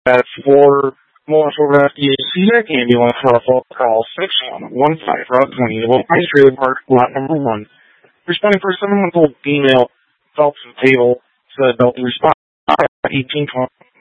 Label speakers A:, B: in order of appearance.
A: That's for Marshall FDA CDEC ambulance for a phone call 6115 Route 20, Little Ice Trailer Park, lot number 1. Responding for a 7-month-old female, felt to the table, said adult respond 1820.